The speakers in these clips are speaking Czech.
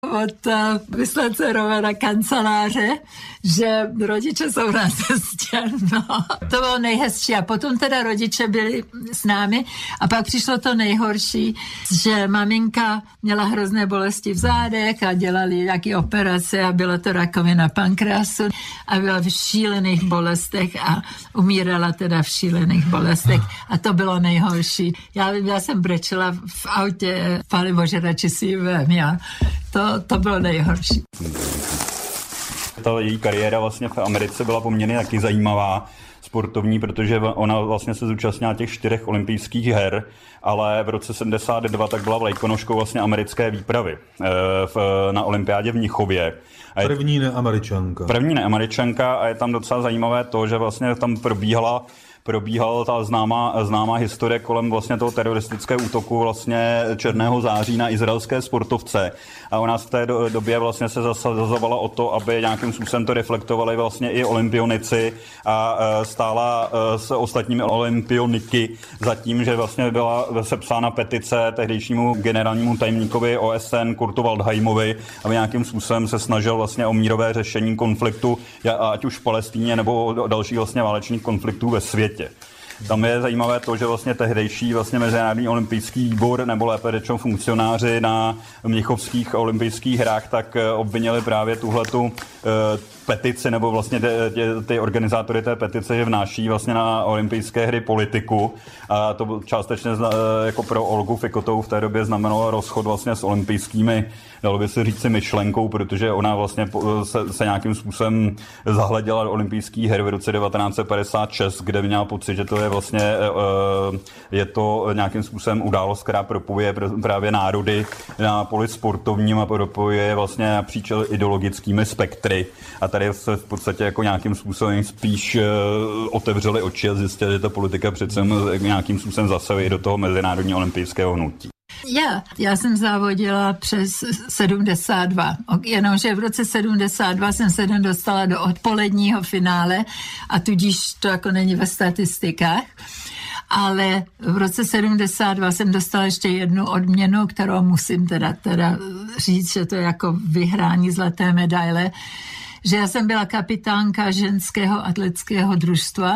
od vyslance Rovana kanceláře, že rodiče jsou na cestě. No, to bylo nejhezčí. A potom teda rodiče byli s námi a pak přišlo to nejhorší, že maminka měla hrozné bolesti v zádech a dělali nějaké operace a byla to rakovina pankreasu a byla v šílených bolestech a umírala teda v šílených bolestech a to bylo nejhorší. Já jsem brečela v autě palivožerači CVM, to bylo nejhorší. Ta její kariéra vlastně v Americe byla poměrně taky zajímavá, sportovní, protože ona vlastně se zúčastnila těch 4 olympijských her, ale v roce 72 tak byla vlajkonoškou vlastně americké výpravy na olympiádě v Mnichově. První neameričanka a je tam docela zajímavé to, že vlastně tam probíhala ta známá historie kolem vlastně toho teroristického útoku vlastně Černého září na izraelské sportovce. A u nás v té době vlastně se zasazovala o to, aby nějakým způsobem to reflektovali vlastně i olympionici a stála s ostatními olympioniky za tím, že vlastně byla sepsána petice tehdejšímu generálnímu tajemníkovi OSN Kurtu Waldheimovi, aby nějakým způsobem se snažil vlastně o mírové řešení konfliktu, ať už v Palestíně nebo dalších vlastně válečných konfliktů ve světě. Tam je zajímavé to, že vlastně tehdejší vlastně Mezinárodní olympijský výbor, nebo lépe řečeno funkcionáři na mnichovských olympijských hrách, tak obvinili právě tuhletu petici, nebo vlastně ty organizátory té petice, že vnáší vlastně na olympijské hry politiku. A to částečně jako pro Olgu Fikotovou v té době znamenalo rozchod vlastně s olympijskými, dalo by se říct, myšlenkou, protože ona vlastně se nějakým způsobem zahleděla do olympijských her v roce 1956, kde měla pocit, že to je vlastně je to nějakým způsobem událost, která propojuje právě národy na poli sportovním a propojuje vlastně napříč ideologickými spektry. A tady se v podstatě jako nějakým způsobem spíš otevřeli oči a zjistili, že ta politika přece nějakým způsobem zasahuje do toho mezinárodního olympijského hnutí. Já jsem závodila přes 72, jenomže v roce 72 jsem se dostala do odpoledního finále a tudíž to jako není ve statistikách. Ale v roce 72 jsem dostala ještě jednu odměnu, kterou musím teda říct, že to je jako vyhrání zlaté medaile, že já jsem byla kapitánka ženského atletického družstva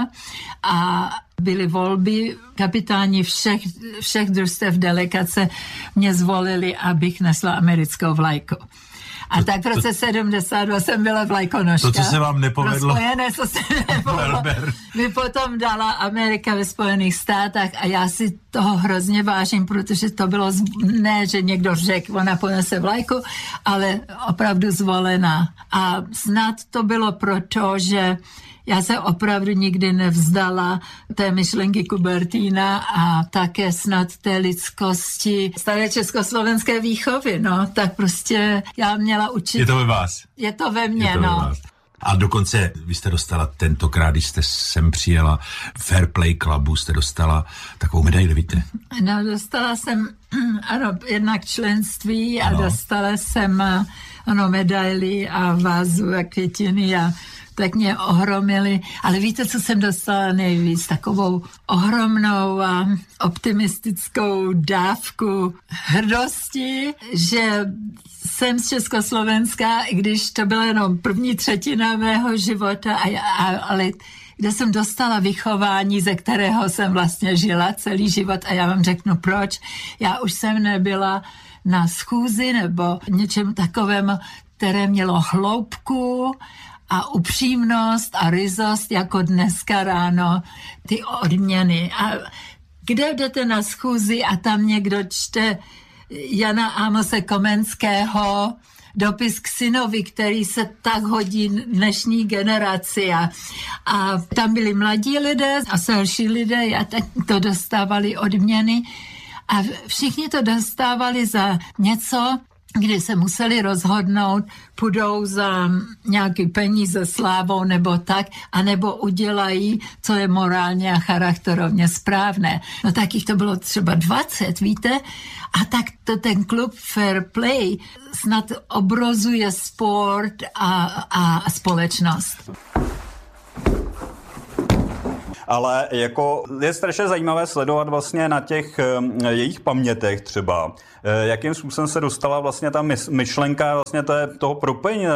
a byly volby, kapitáni všech družstev delegace mě zvolili, abych nesla americkou vlajku. A tak v roce 72 jsem byla vlajkonožka. To, co se vám nepovedlo. Co se nepovedlo. Mi potom dala Amerika ve Spojených státech a já si toho hrozně vážím, protože to bylo ne, že někdo řekl, ona ponese vlajku, ale opravdu zvolená. A snad to bylo proto, že já se opravdu nikdy nevzdala té myšlenky Kubertína a také snad té lidskosti staré československé výchovy, no, tak prostě já měla učit. Je to ve vás? Je to ve mně, no. A dokonce vy jste dostala tentokrát, když jste sem přijela Fair Play Clubu, jste dostala takovou medaili, víte? No, dostala jsem, ano, jednak členství a dostala jsem, ano, medaili a vázu a květiny a tak mě ohromili. Ale víte, co jsem dostala nejvíc? Takovou ohromnou a optimistickou dávku hrdosti, že jsem z Československa, i když to byla jenom první třetina mého života, ale kde jsem dostala vychování, ze kterého jsem vlastně žila celý život a já vám řeknu proč. Já už jsem nebyla na schůzi nebo něčem takovém, které mělo hloubku a upřímnost a ryzost, jako dneska ráno ty odměny. A kde jdete na schůzi a tam někdo čte Jana Amose Komenského dopis k synovi, který se tak hodí dnešní generaci. A tam byli mladí lidé a starší lidé a tak to dostávali odměny. A všichni to dostávali za něco, kdy se museli rozhodnout, půjdou za nějaký peníze, slávou nebo tak, anebo udělají, co je morálně a charakterovně správné. No tak jich to bylo třeba 20, víte? A tak to ten klub Fair Play snad obrozuje sport a společnost. ale jako je strašně zajímavé sledovat vlastně na těch jejich pamětech třeba, jakým způsobem se dostala vlastně ta myšlenka vlastně toho propojení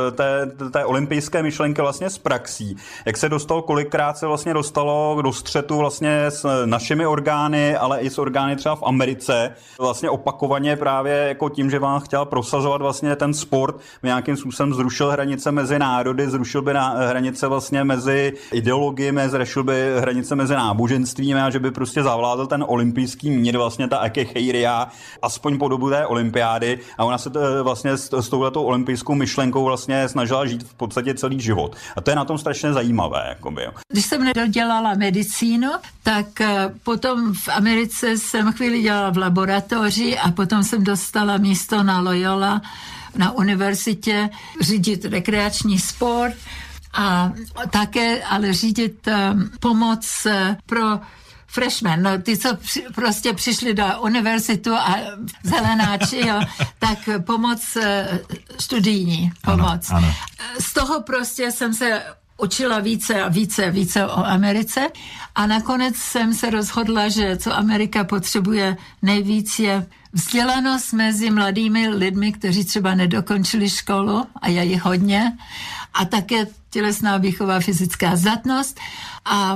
té olympijské myšlenky vlastně s praxí. Jak se dostalo, kolikrát se vlastně dostalo do střetu vlastně s našimi orgány, ale i s orgány třeba v Americe. Vlastně opakovaně právě jako tím, že vám chtěla prosazovat vlastně ten sport, nějakým způsobem zrušil hranice mezi národy, zrušil by hranice vlastně mezi ideologiemi, zrušil by hranice mezi náboženstvími a že by prostě zavládl ten olympijský mír, vlastně ta ekecheiria, aspoň po dobu té olympiády, a ona se vlastně s touhletou olympijskou myšlenkou vlastně snažila žít v podstatě celý život. A to je na tom strašně zajímavé. Jakoby. Když jsem nedodělala medicínu, tak potom v Americe jsem chvíli dělala v laboratoři a potom jsem dostala místo na Loyola na univerzitě řídit rekreační sport a také ale řídit pomoc pro freshmen, no, ty, co prostě přišli do univerzitu a zelenáči, jo, tak pomoc studijní pomoc. Ano. Z toho prostě jsem se učila více a více o Americe a nakonec jsem se rozhodla, že co Amerika potřebuje nejvíc je vzdělanost mezi mladými lidmi, kteří třeba nedokončili školu, a je jich hodně, a také tělesná výchova, fyzická zdatnost. A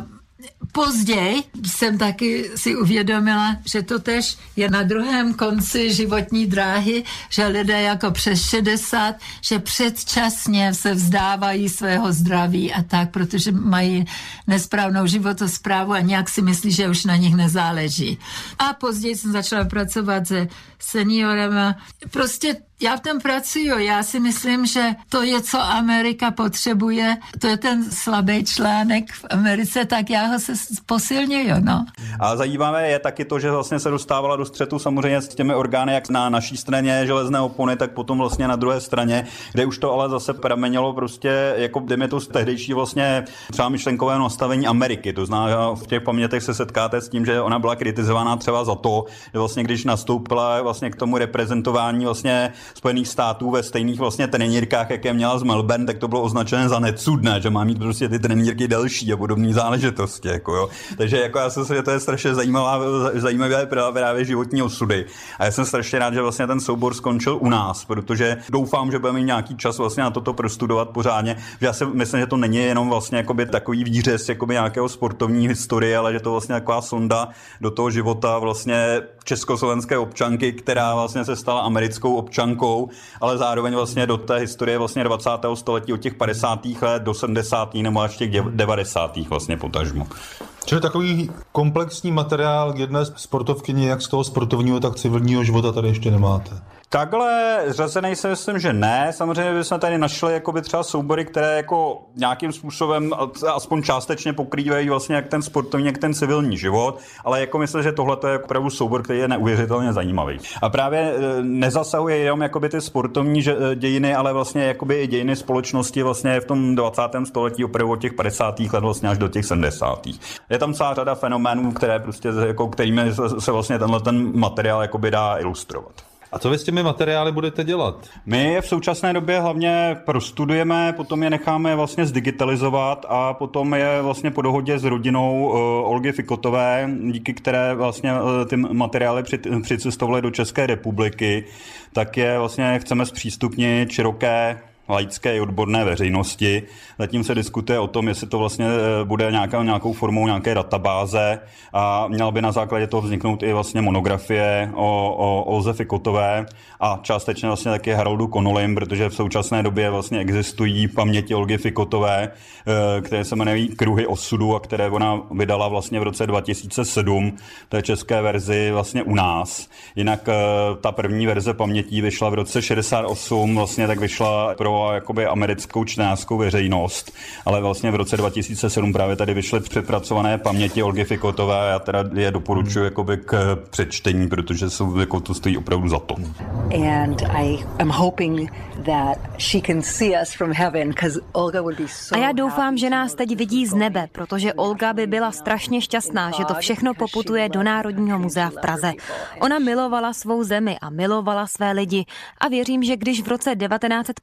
později jsem taky si uvědomila, že to tež je na druhém konci životní dráhy, že lidé jako přes 60, že předčasně se vzdávají svého zdraví a tak, protože mají nesprávnou životosprávu a nějak si myslí, že už na nich nezáleží. A později jsem začala pracovat se seniorem. Prostě já v tom pracuju. Já si myslím, že to je, co Amerika potřebuje. To je ten slabý článek v Americe, tak já ho se posilňuju, no. A zajímavé je taky to, že vlastně se dostávala do střetu samozřejmě s těmi orgány, jak na naší straně železné opony, tak potom vlastně na druhé straně, kde už to ale zase pramenilo prostě, jako dejme to z tehdejší vlastně třeba myšlenkového nastavení Ameriky. To znamená, v těch pamětech se setkáte s tím, že ona byla kritizovaná třeba za to, že vlastně když nastoupila vlastně k tomu reprezentování vlastně Spojených států ve stejných vlastně trenýrkách, jaké měla z Melbourne, tak to bylo označené za necudné, že má mít prostě ty trenýrky delší a podobné záležitosti. Jako jo. Takže jako já si myslím, že to je strašně zajímavé právě životní osudy. A já jsem strašně rád, že vlastně ten soubor skončil u nás, protože doufám, že budeme mít nějaký čas vlastně na toto prostudovat pořádně. Že já si myslím, že to není jenom vlastně jakoby takový výřez jakoby nějakého sportovní historie, ale že to vlastně taková sonda do toho života vlastně československé občanky, která vlastně se stala americkou občankou, ale zároveň vlastně do té historie vlastně 20. století od těch 50. let do 70. nebo až těch 90. vlastně potažmo. Čili takový komplexní materiál k jedné sportovkyni, jak z toho sportovního, tak civilního života tady ještě nemáte. Takhle řazenej si myslím, že ne. Samozřejmě bychom tady našli jakoby třeba soubory, které jako nějakým způsobem aspoň částečně pokrývají vlastně jak ten sportovní, jak ten civilní život, ale jako myslím, že tohle je opravdu soubor, který je neuvěřitelně zajímavý. A právě nezasahuje jenom jakoby ty sportovní dějiny, ale vlastně jakoby i dějiny společnosti vlastně v tom 20. století opravdu od těch 50. let vlastně až do těch 70. Je tam celá řada fenoménů, které prostě jako kterými se vlastně ten materiál jakoby dá ilustrovat. A co vy s těmi materiály budete dělat? My je v současné době hlavně prostudujeme, potom je necháme vlastně zdigitalizovat a potom je vlastně po dohodě s rodinou Olgy Fikotové, díky které vlastně ty materiály přicestovaly do České republiky, tak je vlastně chceme zpřístupnit široké laické i odborné veřejnosti. Zatím se diskutuje o tom, jestli to vlastně bude nějakou formou nějaké databáze a měla by na základě toho vzniknout i vlastně monografie o Olze Fikotové a částečně vlastně taky Haroldu Connollym, protože v současné době vlastně existují paměti Olgy Fikotové, které se jmenují Kruhy osudu a které ona vydala vlastně v roce 2007, té české verzi vlastně u nás. Jinak ta první verze pamětí vyšla v roce 68, vlastně tak vyšla pro jakoby americkou čtenářskou veřejnost, ale vlastně v roce 2007 právě tady vyšly přepracované paměti Olgy Fikotové a já teda je doporučuji jakoby k přečtení, protože jsou, jako to stojí opravdu za to. And I am hoping that she can see us from heaven, because Olga would be so. A já doufám, že nás teď vidí z nebe, protože Olga by byla strašně šťastná, že to všechno poputuje do Národního muzea v Praze. Ona milovala svou zemi a milovala své lidi a věřím, že když v roce 1950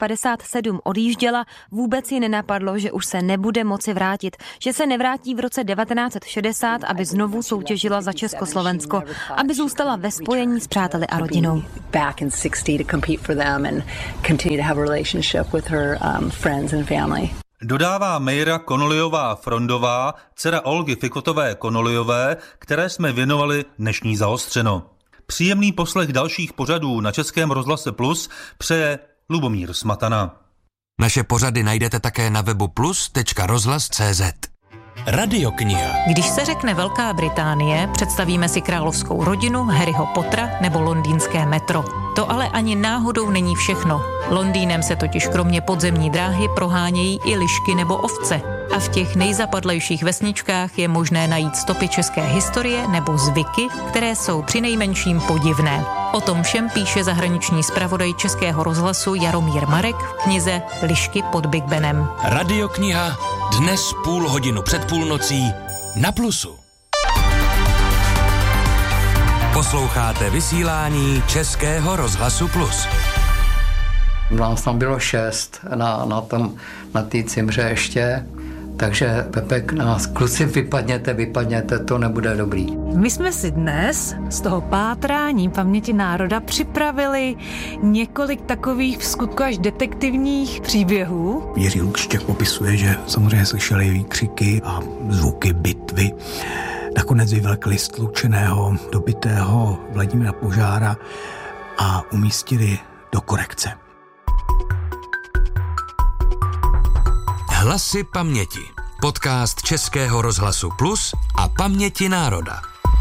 1957 odjížděla, vůbec ji nenapadlo, že už se nebude moci vrátit, že se nevrátí v roce 1960, aby znovu soutěžila za Československo, aby zůstala ve spojení s přáteli a rodinou. Dodává Meira Konolijová-Frondová, dcera Olgy Fikotové-Konolijové, které jsme věnovali dnešní Zaostřeno. Příjemný poslech dalších pořadů na Českém rozhlase Plus přeje Lubomír Smatana. Naše pořady najdete také na webu plus.rozhlas.cz. Radiokniha. Když se řekne Velká Británie, představíme si královskou rodinu, Harryho Pottera nebo londýnské metro. To ale ani náhodou není všechno. Londýnem se totiž kromě podzemní dráhy prohánějí i lišky nebo ovce. A v těch nejzapadlejších vesničkách je možné najít stopy české historie nebo zvyky, které jsou přinejmenším podivné. O tom všem píše zahraniční zpravodaj Českého rozhlasu Jaromír Marek v knize Lišky pod Big Benem. Radiokniha dnes 0,5 hodiny před půlnocí na Plusu. Posloucháte vysílání Českého rozhlasu Plus. Nás tam bylo 6 na té cimře ještě, takže Pepek nás, kluci, vypadněte, to nebude dobrý. My jsme si dnes z toho pátrání paměti národa připravili několik takových vskutku až detektivních příběhů. Jiří Lukštěk popisuje, že samozřejmě slyšeli výkřiky a zvuky bitvy. Nakonec vyvlekli stlučeného, dobitého Vladimíra Požára a umístili do korekce. Hlasy paměti. Podcast Českého rozhlasu Plus a Paměti národa.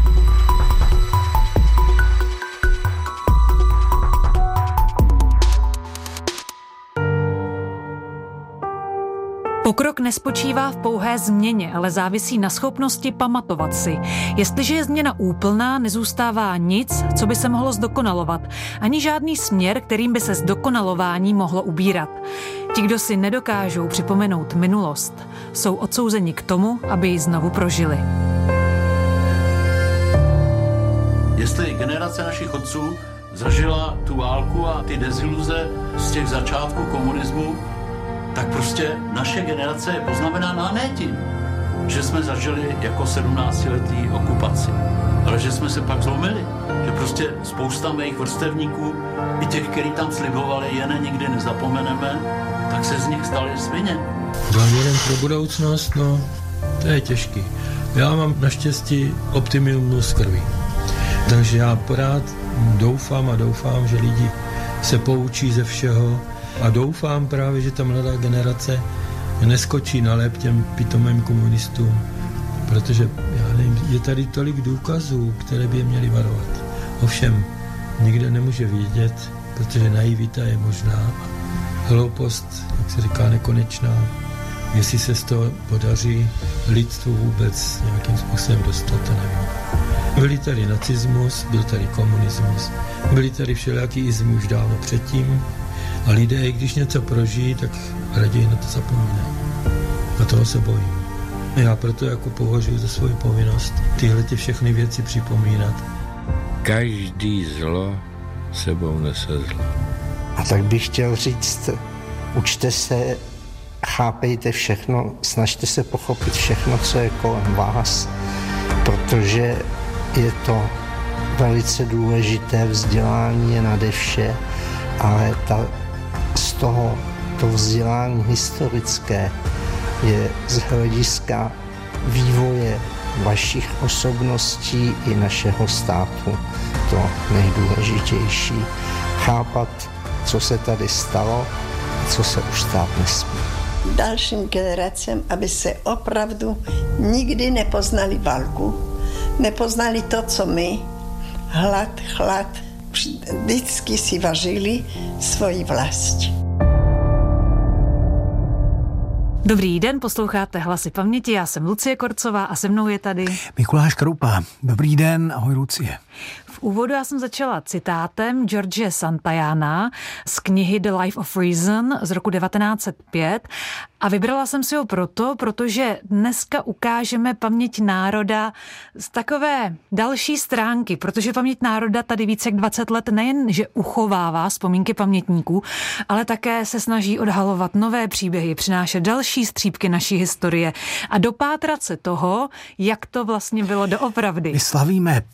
Pokrok nespočívá v pouhé změně, ale závisí na schopnosti pamatovat si. Jestliže je změna úplná, nezůstává nic, co by se mohlo zdokonalovat, ani žádný směr, kterým by se zdokonalování mohlo ubírat. Ti, kdo si nedokážou připomenout minulost, jsou odsouzeni k tomu, aby ji znovu prožili. Jestli generace našich otců zažila tu válku a ty deziluze z těch začátků komunismu, tak prostě naše generace je poznamenána ne tím, že jsme zažili jako 17letý okupaci, ale že jsme se pak zlomili, že prostě spousta mých vrstevníků, i těch, kteří tam slibovali, jen nikdy nezapomeneme, tak se z nich stali svině. Záměrem pro budoucnost, no, to je těžký. Já mám naštěstí optimismus krví. Takže já pořád doufám, že lidi se poučí ze všeho a doufám právě, že ta mladá generace neskočí na lep těm pitomým komunistům, protože já nevím, je tady tolik důkazů, které by je měly varovat. Ovšem, nikdo nemůže vědět, protože naivita je možná, hloupost, jak se říká, nekonečná. Jestli se z toho podaří lidstvu vůbec nějakým způsobem dostat, to nevím. Byli tady nacismus, byl tady komunismus, byli tady všelijaký izmy už dávno předtím a lidé, když něco prožijí, tak raději na to zapomínají. A toho se bojím. Já proto jako považuji za svou povinnost tyhle všechny věci připomínat. Každý zlo sebou nese zlo. A tak bych chtěl říct, učte se, chápejte všechno, snažte se pochopit všechno, co je kolem vás, protože je to velice důležité, vzdělání je nade vše, ale z toho to vzdělání historické je z hlediska vývoje vašich osobností i našeho státu to nejdůležitější. Chápat, co se tady stalo a co se už stát nesmí. Dalším generacím, aby se opravdu nikdy nepoznali válku, nepoznali to, co my, hlad, chlad, vždycky si važili svoji vlast. Dobrý den, posloucháte Hlasy paměti, já jsem Lucie Korcová a se mnou je tady Mikuláš Kroupa. Dobrý den, ahoj Lucie. V úvodu já jsem začala citátem George Santayana z knihy The Life of Reason z roku 1905 A vybrala jsem si ho protože dneska ukážeme paměť národa z takové další stránky, protože paměť národa tady více jak 20 let nejen, že uchovává vzpomínky pamětníků, ale také se snaží odhalovat nové příběhy, přinášet další střípky naší historie a dopátrat se toho, jak to vlastně bylo doopravdy. My slavíme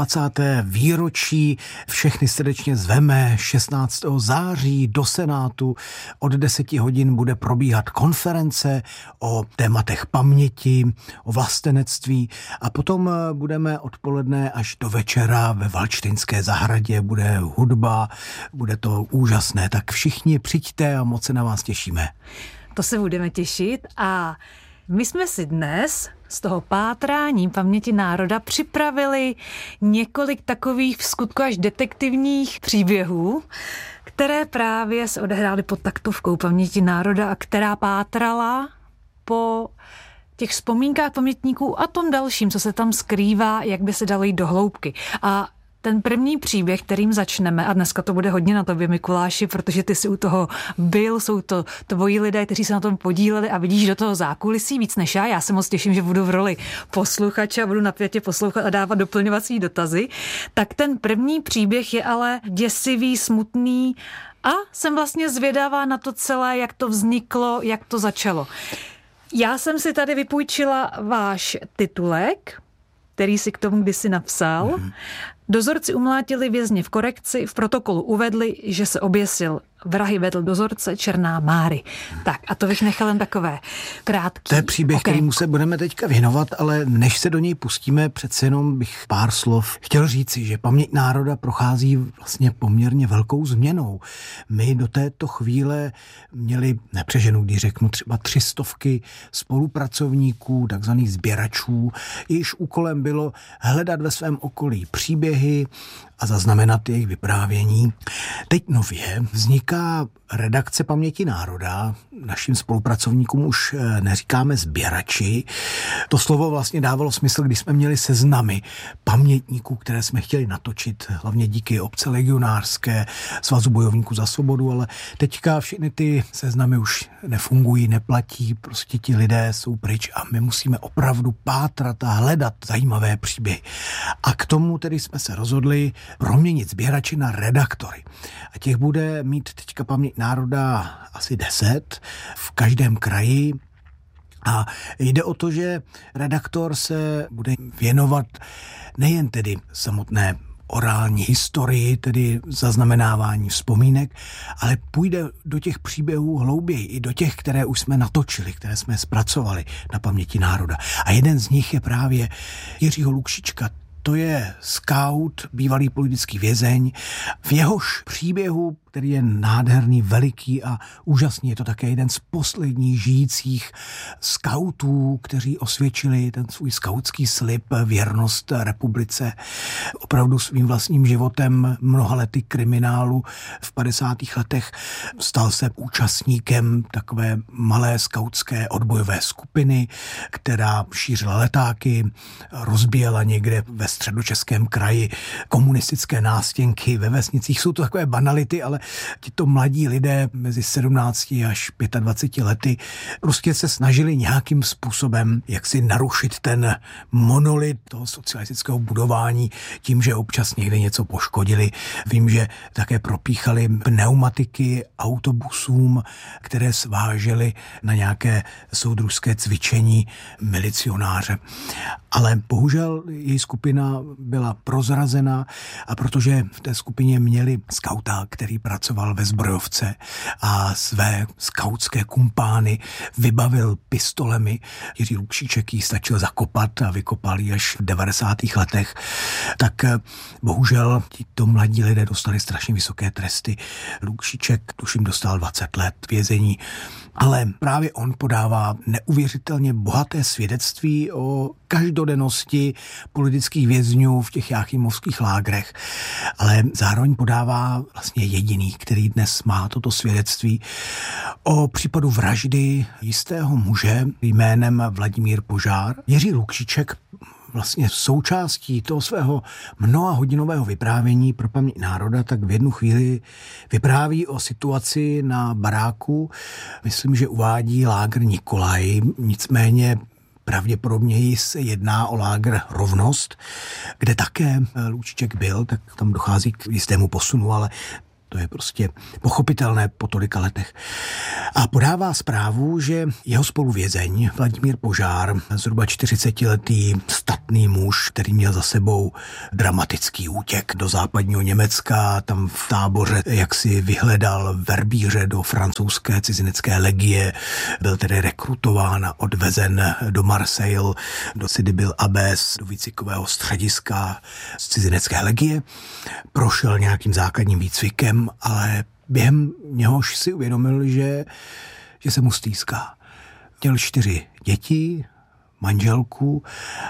25. výročí, všechny srdečně zveme 16. září do Senátu. Od 10 hodin bude probíhat konference o tématech paměti, o vlastenectví a potom budeme odpoledne až do večera ve Valdštejnské zahradě, bude hudba, bude to úžasné, tak všichni přijďte a moc se na vás těšíme. To se budeme těšit a my jsme si dnes z toho pátrání paměti národa připravili několik takových vskutku až detektivních příběhů, které právě se odehrály pod taktovkou paměti národa a která pátrala po těch vzpomínkách pamětníků a tom dalším, co se tam skrývá, jak by se dalo jít do hloubky. A ten první příběh, kterým začneme, a dneska to bude hodně na tobě, Mikuláši, protože ty si u toho byl, jsou to tvoji lidé, kteří se na tom podíleli a vidíš do toho zákulisí víc než já. Já se moc těším, že budu v roli posluchače a budu napětě poslouchat a dávat doplňovací dotazy. Tak ten první příběh je ale děsivý, smutný a jsem vlastně zvědavá na to celé, jak to vzniklo, jak to začalo. Já jsem si tady vypůjčila váš titulek, který si k tomu kdysi napsal. Dozorci umlátili vězně v korekci, v protokolu uvedli, že se oběsil. Vrahy vedl dozorce Černá Máry. Tak a to bych nechal jen takové krátký. To je příběh, kterému se budeme teďka věnovat, ale než se do něj pustíme, přece jenom bych pár slov chtěl říci, že paměť národa prochází vlastně poměrně velkou změnou. My do této chvíle měli, nepřeženu, když řeknu třeba 300 spolupracovníků, takzvaných sběračů, jejichž úkolem bylo hledat ve svém okolí příběhy a zaznamenat jejich vyprávění. Teď nově vzniká redakce paměti národa. Našim spolupracovníkům už neříkáme sběrači. To slovo vlastně dávalo smysl, když jsme měli seznamy pamětníků, které jsme chtěli natočit, hlavně díky obce legionářské, Svazu bojovníků za svobodu, ale teďka všechny ty seznamy už nefungují, neplatí, prostě ti lidé jsou pryč a my musíme opravdu pátrat a hledat zajímavé příběhy. A k tomu tedy jsme se rozhodli proměnit sběrači na redaktory. A těch bude mít teďka paměť národa asi 10 v každém kraji. A jde o to, že redaktor se bude věnovat nejen tedy samotné orální historii, tedy zaznamenávání vzpomínek, ale půjde do těch příběhů hlouběji, i do těch, které už jsme natočili, které jsme zpracovali na paměti národa. A jeden z nich je právě Jiřího Lukšička. To je skaut, bývalý politický vězeň. V jehož příběhu, který je nádherný, veliký a úžasný, je to také jeden z posledních žijících skautů, kteří osvědčili ten svůj skautský slib, věrnost republice. Opravdu svým vlastním životem, mnoha lety kriminálu v 50. letech stal se účastníkem takové malé skautské odbojové skupiny, která šířila letáky, rozbíjela někde ve středočeském kraji komunistické nástěnky ve vesnicích. Jsou to takové banality, ale tito mladí lidé mezi 17 až 25 lety prostě se snažili nějakým způsobem jak si narušit ten monolit toho socialistického budování tím, že občas někde něco poškodili. Vím, že také propíchali pneumatiky autobusům, které svážely na nějaké soudružské cvičení milicionáře. Ale bohužel její skupina byla prozrazena a protože v té skupině měli skauta, který pracoval ve zbrojovce a své skautské kumpány vybavil pistolemi. Jiří Lukšiček jí stačil zakopat a vykopal ji až v 90. letech. Tak bohužel tito mladí lidé dostali strašně vysoké tresty. Lukšiček, tuším, dostal 20 let vězení, ale právě on podává neuvěřitelně bohaté svědectví o každodennosti politických vězňů v těch jáchymovských lágrech, ale zároveň podává vlastně jediný, který dnes má toto svědectví o případu vraždy jistého muže jménem Vladimír Požár. Jiří Lukšiček vlastně součástí toho svého mnohahodinového vyprávění pro paměť národa, tak v jednu chvíli vypráví o situaci na baráku. Myslím, že uvádí lágr Nikolaj, nicméně pravděpodobně se jedná o lágr Rovnost, kde také Lučiček byl, tak tam dochází k jistému posunu, ale to je prostě pochopitelné po tolika letech. A podává zprávu, že jeho spoluvězeň Vladimír Požár, zhruba 40letý statný muž, který měl za sebou dramatický útěk do západního Německa, tam v táboře jaksi vyhledal verbíře do francouzské cizinecké legie, byl tedy rekrutován a odvezen do Marseille, do Sidi Bel Abbes, do výcvikového střediska z cizinecké legie. Prošel nějakým základním výcvikem, ale během něhož si uvědomil, že se mu stýská. Měl 4 děti, manželku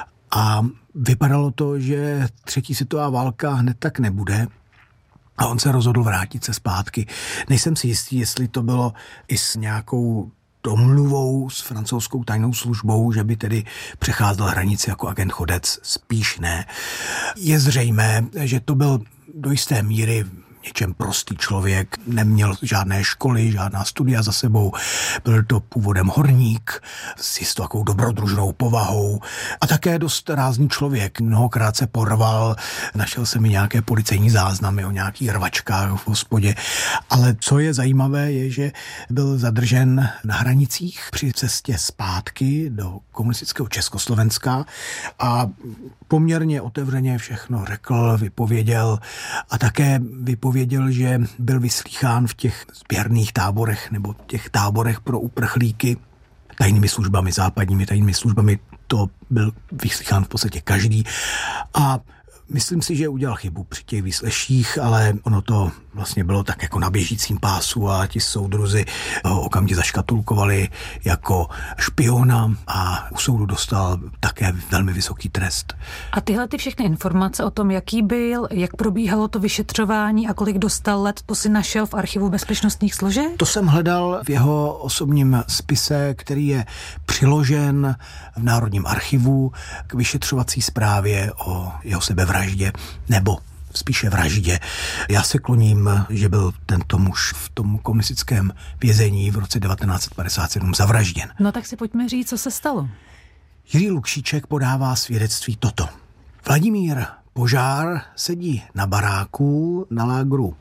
a vypadalo to, že 3. světová válka hned tak nebude a on se rozhodl vrátit se zpátky. Nejsem si jistý, jestli to bylo i s nějakou domluvou s francouzskou tajnou službou, že by tedy přecházel hranici jako agent chodec, spíš ne. Je zřejmé, že to byl do jisté míry něčem prostý člověk, neměl žádné školy, žádná studia za sebou, byl to původem horník s jistou takovou dobrodružnou povahou a také dost rázný člověk. Mnohokrát se porval, našel se mi nějaké policejní záznamy o nějakých rvačkách v hospodě, ale co je zajímavé je, že byl zadržen na hranicích při cestě zpátky do komunistického Československa a poměrně otevřeně všechno řekl, vypověděl a také vypověděl, že byl vyslýchán v těch sběrných táborech nebo těch táborech pro uprchlíky tajnými službami, západními tajnými službami. To byl vyslýchán v podstatě každý a myslím si, že udělal chybu při těch výsleších, ale ono to vlastně bylo tak jako na běžícím pásu a ti soudruzi ho okamžitě zaškatulkovali jako špiona a u soudu dostal také velmi vysoký trest. A tyhle ty všechny informace o tom, jaký byl, jak probíhalo to vyšetřování a kolik dostal let, to si našel v archivu bezpečnostních složek? To jsem hledal v jeho osobním spise, který je přiložen v Národním archivu k vyšetřovací zprávě o jeho sebevraždě nebo spíše vraždě. Já se kloním, že byl tento muž v tom komunistickém vězení v roce 1957 zavražděn. No tak si pojďme říct, co se stalo. Jiří Lukšíček podává svědectví toto. Vladimír Požár sedí na baráku na lágru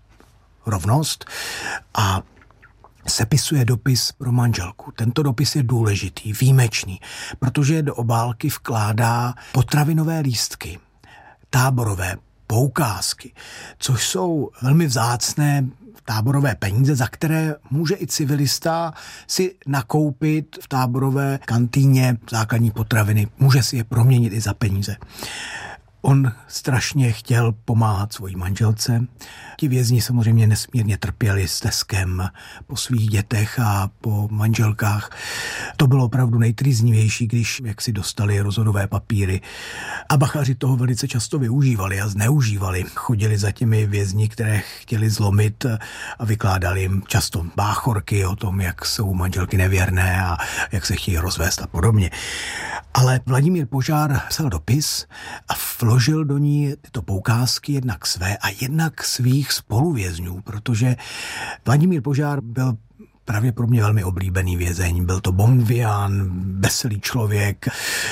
Rovnost a sepisuje dopis pro manželku. Tento dopis je důležitý, výjimečný, protože do obálky vkládá potravinové lístky, táborové poukázky, což jsou velmi vzácné táborové peníze, za které může i civilista si nakoupit v táborové kantýně základní potraviny. Může si je proměnit i za peníze. On strašně chtěl pomáhat svojí manželce. Ti vězni samozřejmě nesmírně trpěli steskem po svých dětech a po manželkách. To bylo opravdu nejtrýznivější, když jak si dostali rozhodové papíry. A bachaři toho velice často využívali a zneužívali. Chodili za těmi vězni, které chtěli zlomit a vykládali jim často báchorky o tom, jak jsou manželky nevěrné a jak se chtějí rozvést a podobně. Ale Vladimír Požár psal dopis a vložil do ní tyto poukázky jednak své a jednak svých spoluvězňů, protože Vladimír Požár byl pravděpodobně velmi oblíbený vězeň. Byl to bonvián, veselý člověk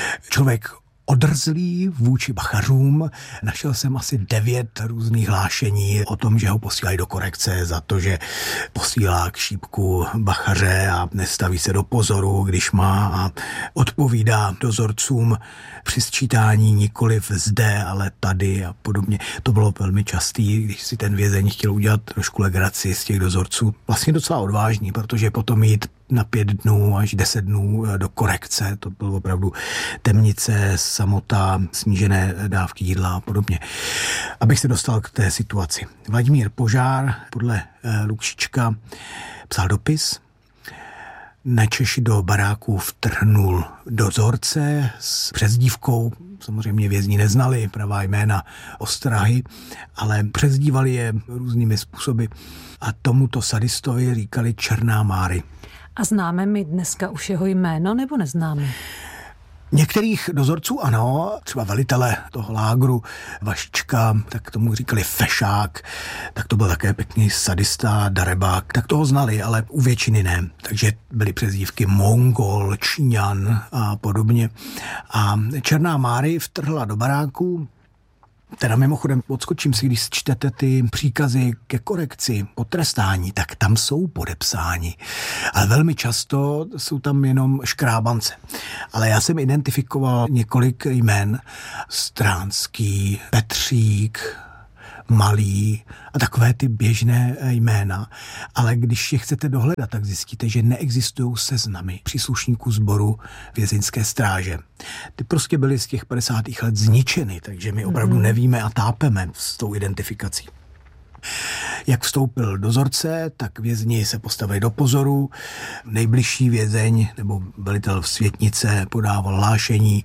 odrzlý vůči bachařům. Našel jsem asi 9 různých hlášení o tom, že ho posílají do korekce za to, že posílá k šípku bachaře a nestaví se do pozoru, když má a odpovídá dozorcům při sčítání nikoliv zde, ale tady a podobně. To bylo velmi častý, když si ten vězeň chtěl udělat trošku legraci z těch dozorců. Vlastně docela odvážný, protože potom jít na 5 dnů až 10 dnů do korekce. To bylo opravdu temnice, samota, snížené dávky jídla a podobně. Abych se dostal k té situaci. Vladimír Požár podle Lukšička psal dopis. Načež do baráku vtrhnul dozorce s přezdívkou. Samozřejmě vězni neznali pravá jména ostrahy, ale přezdívali je různými způsoby. A tomuto sadistovi říkali Černá Máry. A známe my dneska už jeho jméno, nebo neznáme? Některých dozorců ano, třeba velitele toho lágru Vašička, tak tomu říkali fešák, tak to byl také pěkný sadista, darebák, tak toho znali, ale u většiny ne. Takže byly přezdívky Mongol, Číňan a podobně. A Černá Máry vtrhla do baráku. Teda mimochodem odskočím si, když čtete ty příkazy ke korekci, potrestání, tak tam jsou podepsáni. Ale velmi často jsou tam jenom škrábance. Ale já jsem identifikoval několik jmen. Stránský, Petřík, Malý a takové ty běžné jména. Ale když je chcete dohledat, tak zjistíte, že neexistují seznamy příslušníků sboru vězeňské stráže. Ty prostě byly z těch 50. let zničeny, takže my opravdu nevíme a tápeme s tou identifikací. Jak vstoupil dozorce, tak vězni se postavili do pozoru. Nejbližší vězeň nebo velitel v Světnice podával hlášení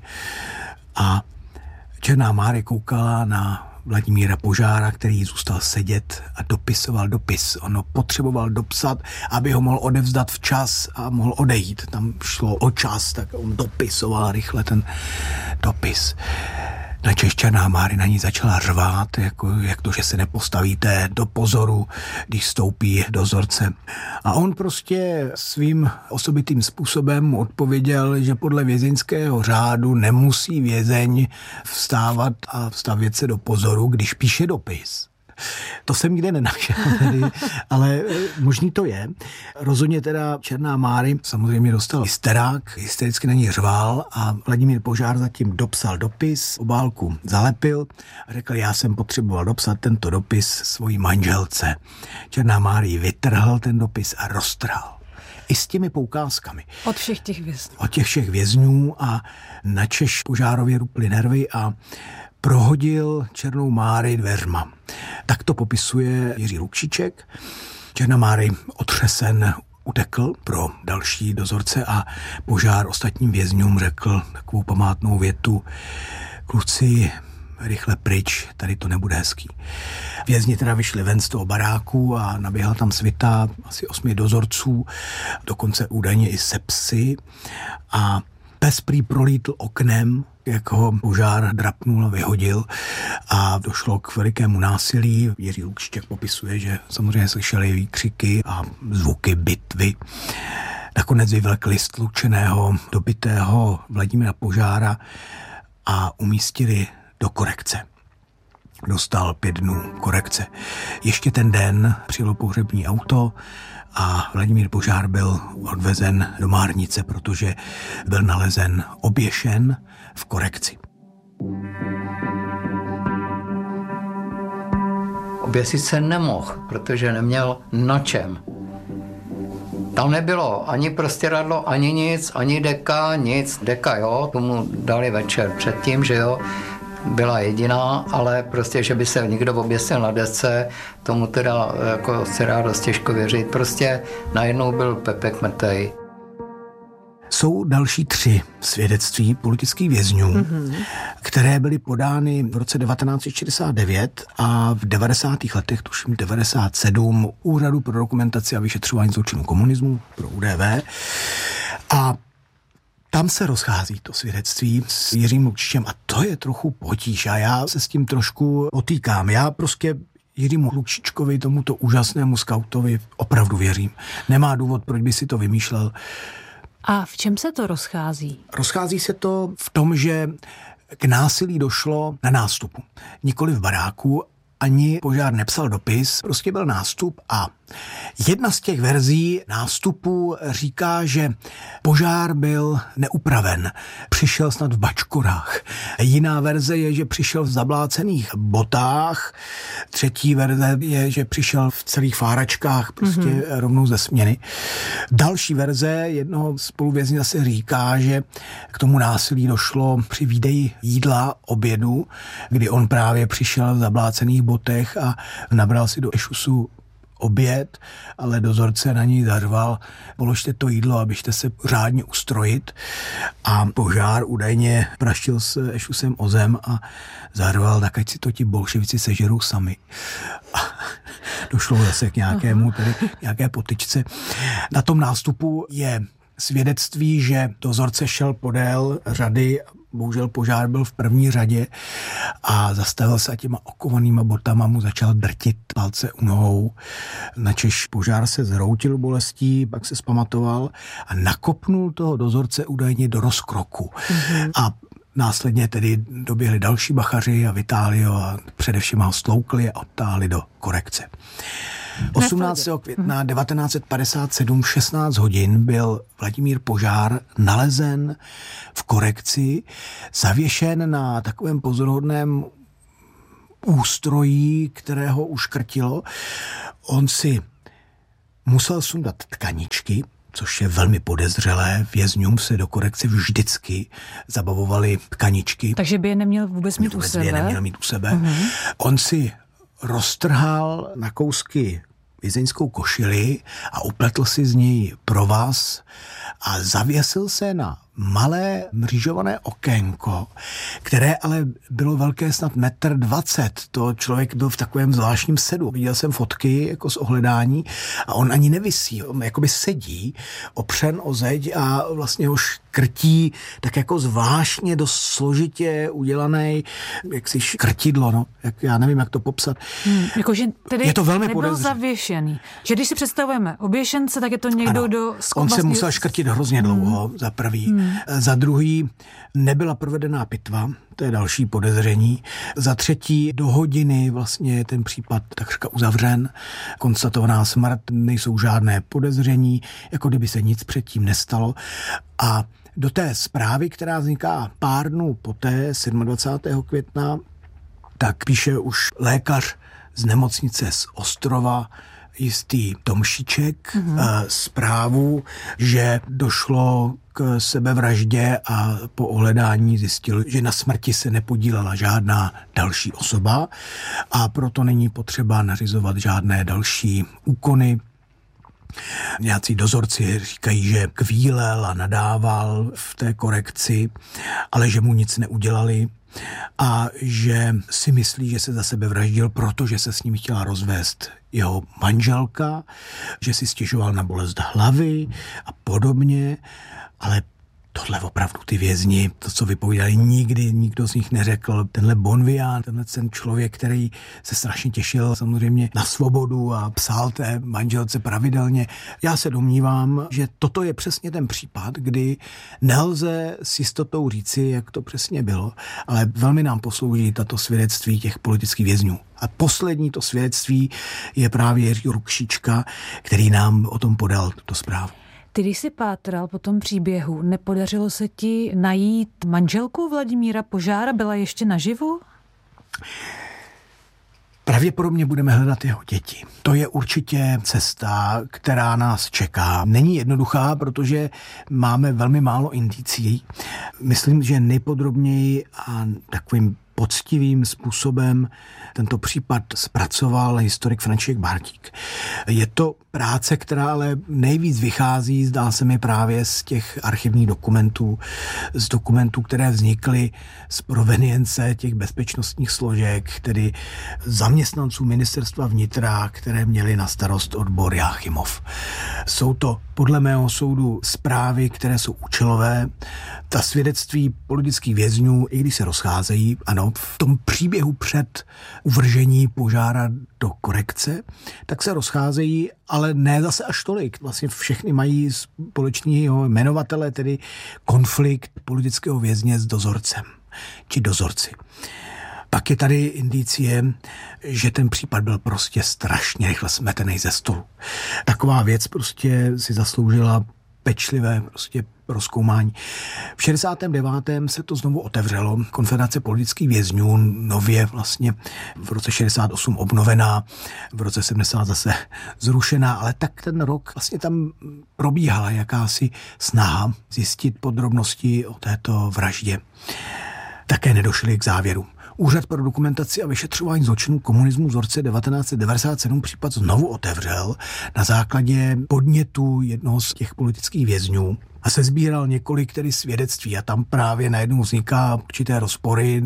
a Černá Máry koukala na Vladimíra Požára, který zůstal sedět a dopisoval dopis. Ono potřeboval dopsat, aby ho mohl odevzdat včas a mohl odejít. Tam šlo o čas, tak on dopisoval rychle ten dopis. Načež Černá Máry na ní začala řvát, jak to, že se nepostavíte do pozoru, když vstoupí dozorce. A on prostě svým osobitým způsobem mu odpověděl, že podle vězeňského řádu nemusí vězeň vstávat a stavět se do pozoru, když píše dopis. To jsem nikde nenašel, ale možný to je. Rozhodně teda Černá Máry samozřejmě dostal hysterák, hystericky na ní řval a Vladimír Požár zatím dopsal dopis, obálku zalepil a řekl, já jsem potřeboval dopsat tento dopis svojí manželce. Černá Máry vytrhl ten dopis a roztrhal. I s těmi poukázkami. Od všech těch vězňů. Od těch všech vězňů a načež Požárově ruply nervy a prohodil Černou Máry dveřma. Tak to popisuje Jiří Lukšiček. Černá Máry otřesen utekl pro další dozorce a Požár ostatním vězňům řekl takovou památnou větu: kluci, rychle pryč, tady to nebude hezký. Vězni teda vyšli ven z toho baráku a naběhla tam svita asi 8 dozorců, dokonce údajně i se psy a pes prý prolítl oknem, jak ho Požár drapnul a vyhodil a došlo k velikému násilí. Jiří Lukšiček popisuje, že samozřejmě slyšeli výkřiky a zvuky bitvy. Nakonec vyvlekli stlučeného, dobitého Vladimíra Požára a umístili do korekce. Dostal 5 dnů korekce. Ještě ten den přijelo pohřební auto a Vladimír Požár byl odvezen do Márnice, protože byl nalezen oběšen v korekci. Oběsit se nemohl, protože neměl na čem. Tam nebylo ani prostěradlo, ani nic, ani deka, nic. Deka, jo, tomu dali večer předtím, že jo, byla jediná, ale prostě, že by se někdo oběsil na desce, tomu teda jako se dá dost těžko věřit. Prostě najednou byl Pepek mrtvej. Jsou další 3 svědectví politických vězňů, které byly podány v roce 1969 a v 90. letech, tuším 97, Úřadu pro dokumentaci a vyšetřování zločinů komunismu, pro UDV. A tam se rozchází to svědectví s Jiřím Lukšičem a to je trochu potíž a já se s tím trošku potýkám. Já prostě Jiřímu Lukšičkovi, tomuto úžasnému skautovi, opravdu věřím. Nemá důvod, proč by si to vymýšlel. A v čem se to rozchází? Rozchází se to v tom, že k násilí došlo na nástupu. Nikoli v baráku, ani Požár nepsal dopis, prostě byl nástup a jedna z těch verzí nástupu říká, že Požár byl neupraven, přišel snad v bačkorách. Jiná verze je, že přišel v zablácených botách, třetí verze je, že přišel v celých fáračkách, prostě rovnou ze směny. Další verze jednoho spoluvězně zase říká, že k tomu násilí došlo při výdeji jídla, obědu, kdy on právě přišel v zablácených botech a nabral si do ešusu oběd, ale dozorce na ní zařval: položte to jídlo, abyste se řádně ustrojit. A Požár údajně praštil s ešusem o zem a zařval: tak ať si to ti bolševici sežerou sami. A došlo zase k nějaké potyčce. Na tom nástupu je svědectví, že dozorce šel podél řady, bohužel požár byl v první řadě a zastavil se a těma okovanýma botama mu začal drtit palce u nohou. Načež požár se zhroutil bolestí, pak se zpamatoval a nakopnul toho dozorce údajně do rozkroku. A následně tedy doběhli další bachaři a vytáhli ho a především ho stloukli a odtáhli do korekce. 18. května 1957 v 16 hodin byl Vladimír Požár nalezen v korekci, zavěšen na takovém pozoruhodném ústrojí, kterého uškrtilo. On si musel sundat tkaničky, což je velmi podezřelé. Vězňům se do korekce vždycky zabavovaly tkaničky. Takže by je neměl vůbec mít u sebe? By je neměl mít u sebe. On si roztrhal na kousky vězeňskou košili a upletl si z něj provaz a zavěsil se na malé mřížované okénko, které ale bylo velké snad 1,20 m. To člověk byl v takovém zvláštním sedu. Viděl jsem fotky jako z ohledání a on ani nevisí. On jakoby sedí, opřen o zeď a vlastně ho škrtí tak jako zvláštně dost složitě udělaný jaksi škrtidlo, no. Já nevím, jak to popsat. Jakože tedy je to velmi nebyl podezřelé. Zavěšený. Že když si představujeme oběšence, tak je to někdo, ano. kdo... On se musel škrtit hrozně dlouho, za prvý. Za druhý nebyla provedená pitva, to je další podezření. Za třetí do hodiny vlastně ten případ takřka uzavřen, konstatovaná smrt, nejsou žádné podezření, jako kdyby se nic předtím nestalo. A do té zprávy, která vzniká pár dnů poté, 27. května, tak píše už lékař z nemocnice z Ostrova, jistý Tomšíček, zprávu, že došlo k sebevraždě a po ohledání zjistil, že na smrti se nepodílela žádná další osoba a proto není potřeba nařizovat žádné další úkony. Nějací dozorci říkají, že kvílel a nadával v té korekci, ale že mu nic neudělali a že si myslí, že se za sebe vraždil, protože se s ním chtěla rozvést jeho manželka, že si stěžoval na bolest hlavy a podobně, ale tohle opravdu ty vězni, to, co vypovídali, nikdy nikdo z nich neřekl. Tenhle Bonvián, ten člověk, který se strašně těšil samozřejmě na svobodu a psal té manželce pravidelně. Já se domnívám, že toto je přesně ten případ, kdy nelze s jistotou říci, jak to přesně bylo, ale velmi nám poslouží tato svědectví těch politických vězňů. A poslední to svědectví je právě Jiří Rukšička, který nám o tom podal tuto zprávu. Ty, když jsi pátral po tom příběhu, nepodařilo se ti najít manželku Vladimíra Požára? Byla ještě naživu? Pravděpodobně budeme hledat jeho děti. To je určitě cesta, která nás čeká. Není jednoduchá, protože máme velmi málo indicí. Myslím, že nejpodrobněji a takovým poctivým způsobem tento případ zpracoval historik František Bartík. Je to práce, která ale nejvíc vychází, zdá se mi, právě z těch archivních dokumentů, z dokumentů, které vznikly z provenience těch bezpečnostních složek, tedy zaměstnanců ministerstva vnitra, které měli na starost odbor Jáchymov. Jsou to podle mého soudu zprávy, které jsou účelové. Ta svědectví politických vězňů, i když se rozcházejí, ano, v tom příběhu před uvržení Požára do korekce, tak se rozcházejí, ale ne zase až tolik. Vlastně všechny mají společného jmenovatele, tedy konflikt politického vězně s dozorcem, či dozorci. Pak je tady indicie, že ten případ byl prostě strašně rychle smetený ze stolu. Taková věc prostě si zasloužila pečlivé prostě prozkoumání. V 69. se to znovu otevřelo. Konfederace politických vězňů, nově vlastně v roce 68 obnovená, v roce 70 zase zrušená, ale tak ten rok vlastně tam probíhala jakási snaha zjistit podrobnosti o této vraždě. Také nedošli k závěru. Úřad pro dokumentaci a vyšetřování zločinů komunismu v roce 1997 případ znovu otevřel na základě podnětu jednoho z těch politických vězňů a sesbíral několik tedy svědectví a tam právě najednou vzniká určité rozpory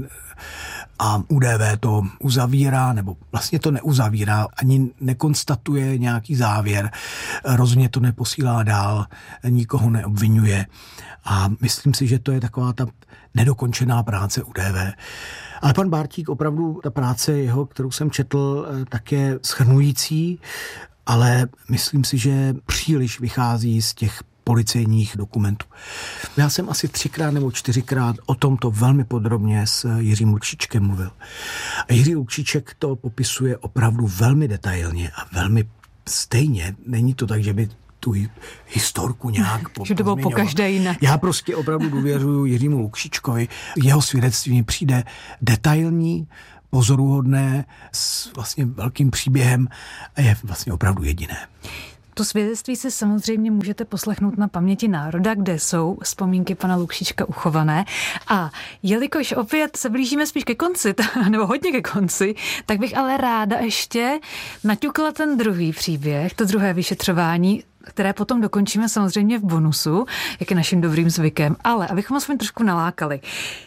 a UDV to uzavírá, nebo vlastně to neuzavírá, ani nekonstatuje nějaký závěr, rozhodně to neposílá dál, nikoho neobvinuje a myslím si, že to je taková ta nedokončená práce UDV. Ale pan Bártík opravdu, ta práce jeho, kterou jsem četl, tak je shrnující, ale myslím si, že příliš vychází z těch policejních dokumentů. Já jsem asi 3krát nebo 4krát o tomto velmi podrobně s Jiřím Lukšičkem mluvil. A Jiří Lukšiček to popisuje opravdu velmi detailně a velmi stejně. Není to tak, že by tu historku nějak že to bylo po každé jinak. Já prostě opravdu důvěřuju Jiřímu Lukšičkovi. Jeho svědectví mi přijde detailní, pozoruhodné, s vlastně velkým příběhem a je vlastně opravdu jediné. To svědectví si samozřejmě můžete poslechnout na Paměti národa, kde jsou vzpomínky pana Lukšička uchované. A jelikož opět se blížíme spíš ke konci, nebo hodně ke konci, tak bych ale ráda ještě naťukla ten druhý příběh, to druhé vyšetřování, které potom dokončíme samozřejmě v bonusu, jak je naším dobrým zvykem. Ale abychom aspoň trošku nalákali.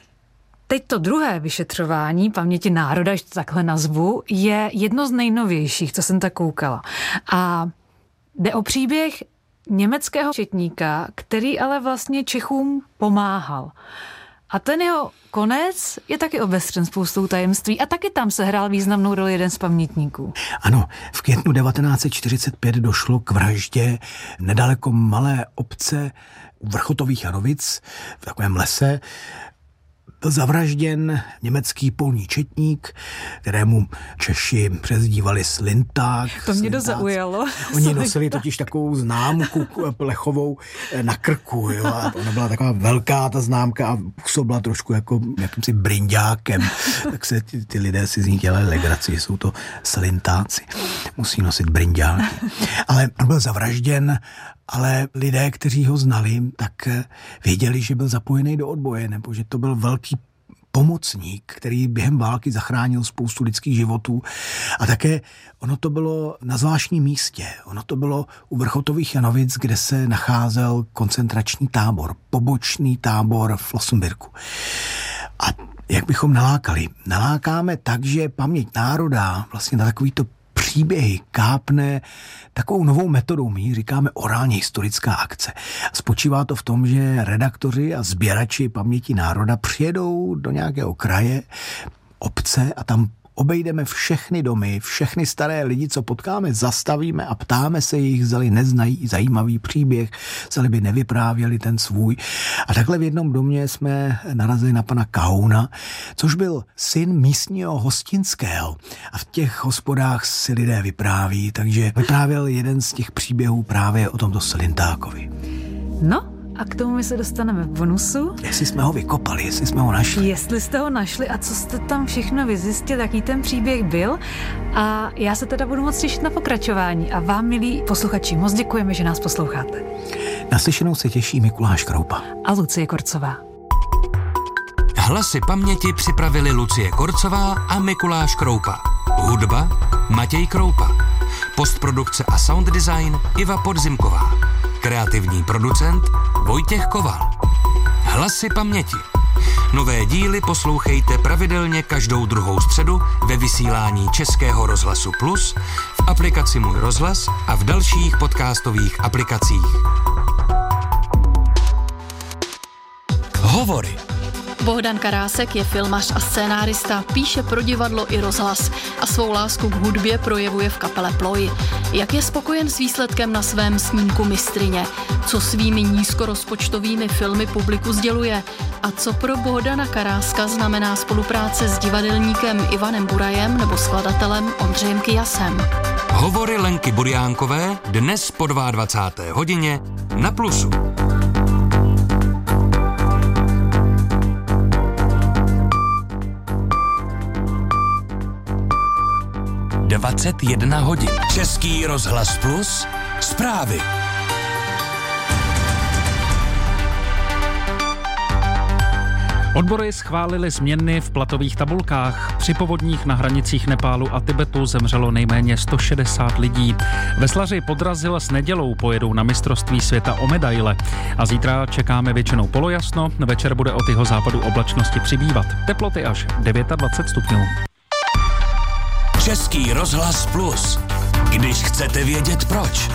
Teď to druhé vyšetřování Paměti národa, ještě to takhle nazvu, je jedno z nejnovějších, co jsem tak koukala. A jde o příběh německého četníka, který ale vlastně Čechům pomáhal. A ten jeho konec je taky obestřen spoustou tajemství a taky tam se hrál významnou roli jeden z pamětníků. Ano, v květnu 1945 došlo k vraždě nedaleko malé obce Vrchotových Janovic v takovém lese. Byl zavražděn německý polní četník, kterému Češi přezdívali Slinták. To mě zaujalo. Oni nosili totiž takovou známku plechovou na krku. Jo, a ona byla taková velká ta známka a působila trošku jako jakýmsi brinďákem. Tak se ty lidé si z ní dělali legraci, jsou to Slintáci. Musí nosit brinďáky. Ale on byl zavražděn, ale lidé, kteří ho znali, tak věděli, že byl zapojený do odboje, nebo že to byl velký pomocník, který během války zachránil spoustu lidských životů. A také ono to bylo na zvláštním místě. Ono to bylo u Vrchotových Janovic, kde se nacházel koncentrační tábor, pobočný tábor v Flossenbürgu. A jak bychom nalákali? Nalákáme tak, že Paměť národa vlastně na takovýto příběhy kápne takovou novou metodou. My říkáme orálně historická akce. Spočívá to v tom, že redaktoři a sběrači Paměti národa přijedou do nějakého kraje, obce a tam obejdeme všechny domy, všechny staré lidi, co potkáme, zastavíme a ptáme se jich, zdali neznají zajímavý příběh, zdali by nevyprávěli ten svůj. A takhle v jednom domě jsme narazili na pana Kahouna, což byl syn místního hostinského. A v těch hospodách si lidé vypráví, takže vyprávěl jeden z těch příběhů právě o tomto Slintákovi. No, a k tomu my se dostaneme v bonusu. Jestli jsme ho vykopali, jestli jsme ho našli. Jestli jste ho našli a co jste tam všechno vyzjistil, jaký ten příběh byl. A já se teda budu moc těšit na pokračování. A vám, milí posluchači, moc děkujeme, že nás posloucháte. Naslyšenou se těší Mikuláš Kroupa a Lucie Korcová. Hlasy paměti připravili Lucie Korcová a Mikuláš Kroupa. Hudba Matěj Kroupa. Postprodukce a sound design Iva Podzimková. Kreativní producent Vojtěch Koval. Hlasy paměti. Nové díly poslouchejte pravidelně každou druhou středu ve vysílání Českého rozhlasu Plus, v aplikaci Můj rozhlas a v dalších podcastových aplikacích. Hovory. Bohdan Karásek je filmař a scénárista, píše pro divadlo i rozhlas a svou lásku k hudbě projevuje v kapele Ploj. Jak je spokojen s výsledkem na svém snímku Mistryně? Co svými nízkorozpočtovými filmy publiku sděluje? A co pro Bohdana Karáska znamená spolupráce s divadelníkem Ivanem Burajem nebo skladatelem Ondřejem Kyasem? Hovory Lenky Burjánkové dnes po 22. hodině na Plusu. 21 hodin. Český rozhlas Plus. Zprávy. Odbory schválily změny v platových tabulkách. Při povodních na hranicích Nepálu a Tibetu zemřelo nejméně 160 lidí. Veslaři Podrazil s Nedělou pojedou na mistrovství světa o medaile. A zítra čekáme většinou polojasno, večer bude od jeho západu oblačnosti přibývat. Teploty až 29 stupňů. Český rozhlas Plus. Když chcete vědět proč.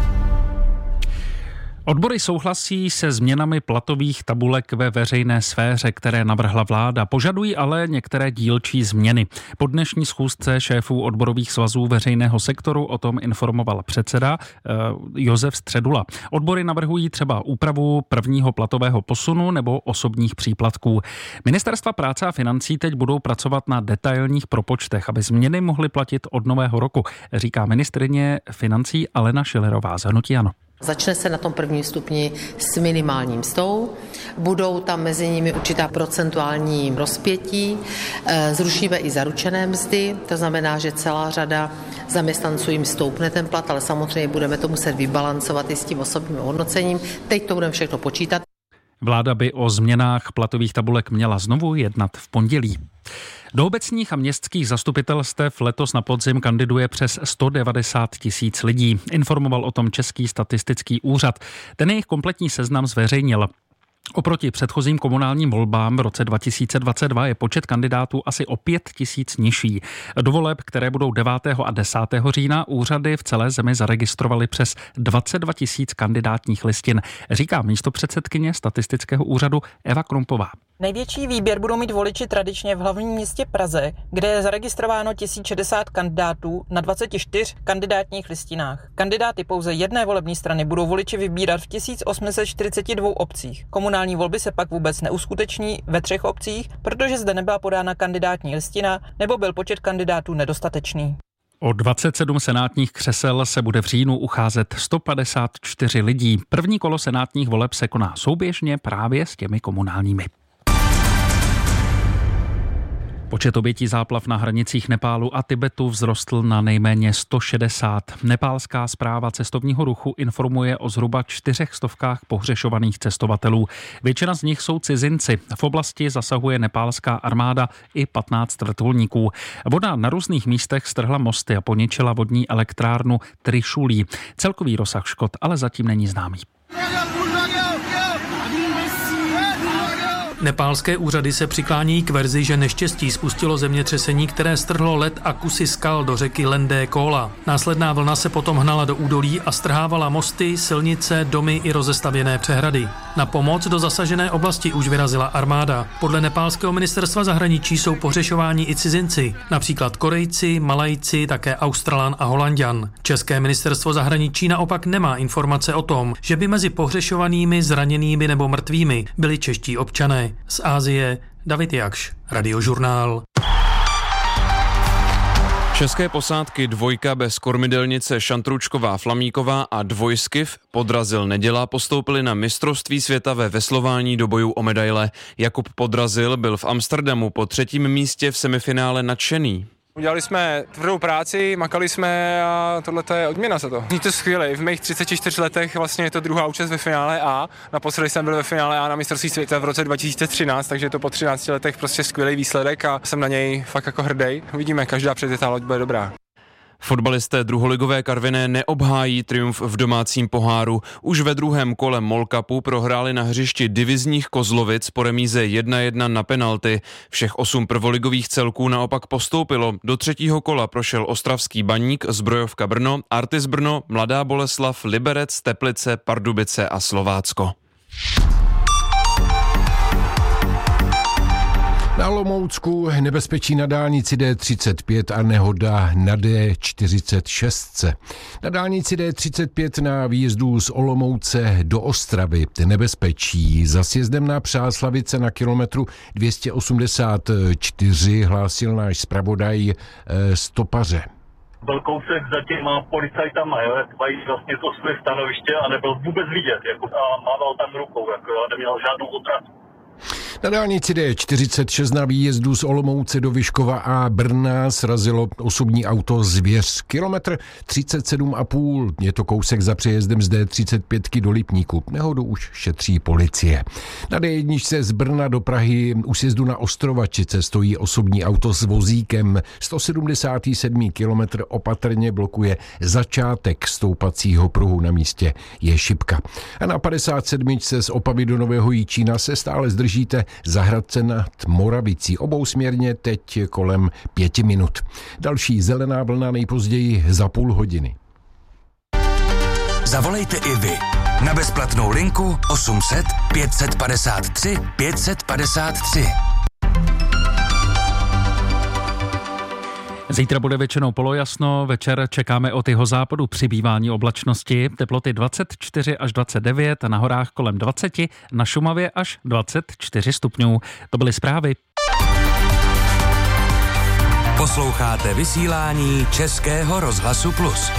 Odbory souhlasí se změnami platových tabulek ve veřejné sféře, které navrhla vláda. Požadují ale některé dílčí změny. Po dnešní schůzce šéfů odborových svazů veřejného sektoru o tom informoval předseda Josef Středula. Odbory navrhují třeba úpravu prvního platového posunu nebo osobních příplatků. Ministerstva práce a financí teď budou pracovat na detailních propočtech, aby změny mohly platit od nového roku, říká ministryně financí Alena Schillerová z hnutí ANO. Začne se na tom prvním stupni s minimální mzdou, budou tam mezi nimi určitá procentuální rozpětí, zrušíme i zaručené mzdy, to znamená, že celá řada zaměstnanců jim stoupne ten plat, ale samozřejmě budeme to muset vybalancovat i s tím osobním hodnocením. Teď to budeme všechno počítat. Vláda by o změnách platových tabulek měla znovu jednat v pondělí. Do obecních a městských zastupitelstev letos na podzim kandiduje přes 190 000 lidí. Informoval o tom Český statistický úřad. Ten jejich kompletní seznam zveřejnil. Oproti předchozím komunálním volbám v roce 2022 je počet kandidátů asi o 5 000 nižší. Do voleb, které budou 9. a 10. října, úřady v celé zemi zaregistrovaly přes 22 000 kandidátních listin, říká místopředsedkyně statistického úřadu Eva Krumpová. Největší výběr budou mít voliči tradičně v hlavním městě Praze, kde je zaregistrováno 1060 kandidátů na 24 kandidátních listinách. Kandidáty pouze jedné volební strany budou voliči vybírat v 1842 obcích. Komunální volby se pak vůbec neuskuteční ve 3 obcích, protože zde nebyla podána kandidátní listina nebo byl počet kandidátů nedostatečný. O 27 senátních křesel se bude v říjnu ucházet 154 lidí. První kolo senátních voleb se koná souběžně právě s těmi komunálními. Počet obětí záplav na hranicích Nepálu a Tibetu vzrostl na nejméně 160. Nepálská správa cestovního ruchu informuje o zhruba 400 pohřešovaných cestovatelů. Většina z nich jsou cizinci. V oblasti zasahuje nepálská armáda i 15 vrtulníků. Voda na různých místech strhla mosty a poničila vodní elektrárnu Trišulí. Celkový rozsah škod ale zatím není známý. Nepálské úřady se přiklání k verzi, že neštěstí spustilo zemětřesení, které strhlo led a kusy skal do řeky Lendé Kóla. Následná vlna se potom hnala do údolí a strhávala mosty, silnice, domy i rozestavěné přehrady. Na pomoc do zasažené oblasti už vyrazila armáda. Podle nepálského ministerstva zahraničí jsou pohřešováni i cizinci, například Korejci, Malajci, také Australan a Holanďan. České ministerstvo zahraničí naopak nemá informace o tom, že by mezi pohřešovanými, zraněnými nebo mrtvými byli čeští občané. Z Asie David Jakš, Radiožurnál. České posádky dvojka bez kormidelnice Šantručková Flamíková a dvojskiv Podrazil Neděla postoupili na mistrovství světa ve veslování do bojů o medaile. Jakub Podrazil byl v Amsterdamu po 3. místě v semifinále nadšený. Udělali jsme tvrdou práci, makali jsme a tohle je odměna za to. Je to skvělé, v mých 34 letech vlastně je to druhá účast ve finále A. Naposledy jsem byl ve finále A na mistrovství světa v roce 2013, takže je to po 13 letech prostě skvělý výsledek a jsem na něj fakt jako hrdý. Uvidíme, každá předjetá loď bude dobrá. Fotbalisté druholigové Karviné neobhájí triumf v domácím poháru. Už ve druhém kole MOL Cupu prohráli na hřišti divizních Kozlovic po remíze 1-1 na penalty. Všech 8 prvoligových celků naopak postoupilo. Do 3. kola prošel Ostravský Baník, Zbrojovka Brno, Artis Brno, Mladá Boleslav, Liberec, Teplice, Pardubice a Slovácko. Na Olomoucku nebezpečí na dálnici D35 a nehoda na D46. Na dálnici D35 na výjezdu z Olomouce do Ostravy nebezpečí. Za sjezdem na Přáslavice na kilometru 284 hlásil náš zpravodaj Stopaře. Byl kousek za těma policajtama, jo, jak mají vlastně to své stanoviště a nebyl vůbec vidět, jako, a mával tam rukou, jako, a neměl žádnou otrasu. Na dálnici D46 na výjezdu z Olomouce do Vyškova a Brna srazilo osobní auto Zvěř. Kilometr 37,5. Je to kousek za přejezdem z D35 do Lipníku. Nehodu už šetří policie. Na D1 z Brna do Prahy u sjezdu na Ostrovačice stojí osobní auto s vozíkem. 177. kilometr opatrně blokuje začátek stoupacího pruhu, na místě je šipka. A na 57. z Opavy do Nového Jičína se stále zdržíte za Hradce nad Moravicí. Obousměrně teď kolem 5 minut. Další zelená vlna nejpozději za půl hodiny. Zavolejte i vy na bezplatnou linku 800 553 553. Zítra bude většinou polojasno, večer čekáme od jihozápadu přibývání oblačnosti, teploty 24 až 29, na horách kolem 20, na Šumavě až 24 stupňů. To byly zprávy. Posloucháte vysílání Českého rozhlasu Plus.